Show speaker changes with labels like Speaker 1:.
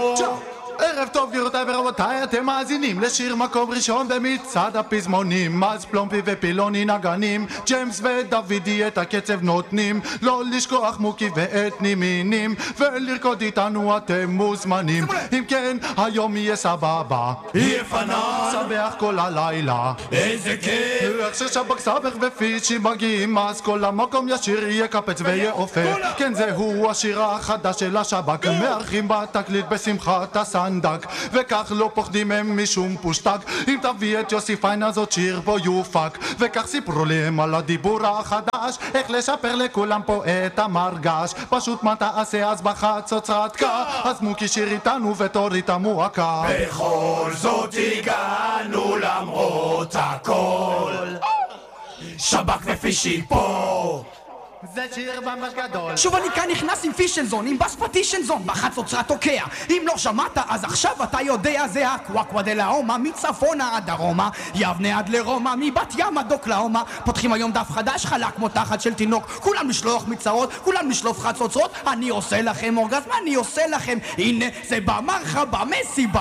Speaker 1: ערב טוב גבירותיי ורבותיי, אתם מאזינים לשיר מקום ראשון במצעד הפזמונים. אז פלומפי ופילוני נגנים, ג'יימס ודוידי את הקצב נותנים. לא לשכוח מוקי ואת נימינים, ולרקוד איתנו אתם מוזמנים. אם כן, היום יהיה סבבה,
Speaker 2: יהיה פנן,
Speaker 1: סבח כל הלילה,
Speaker 2: איזה כיף.
Speaker 1: איך ששבק סבך ופיצ'י מגיעים, אז כל המקום ישיר יהיה קפץ ויהיה אופר. כן, זהו השיר החדש של השבק, מארחים בתקליט בשמחת הסנדק, וכך לא פוחדים הם משום פושטק. אם תביא את יוסי פיין אז עוד שיר פה יופק, וכך סיפרו להם על הדיבור החדש, איך לשפר לכולם פה את המרגש. פשוט מה תעשה אז בחצוצרת קה, אז מוקי שיר איתנו ותוריד המועקה.
Speaker 2: בכל זאת הגענו למרות הכל, שבק ופישי פה,
Speaker 1: זה שיר ממש גדול.
Speaker 3: שוב אני כאן נכנס עם פישנזון, עם בס פטישנזון, בחצוצרה תוקע. אם לא שמעת אז עכשיו אתה יודע, זה הקוואקווה דלהומה, מצפונה עד דרומה, יבנה עד לרומא, מבת ים עד אוקלהומה. פותחים היום דף חדש, חלק כמו תחת של תינוק, כולם לשלוח מצרות, כולם לשלוף חצוצרות. אני עושה לכם אורגזמה, אני עושה לכם, הנה זה במרחבה מסיבה.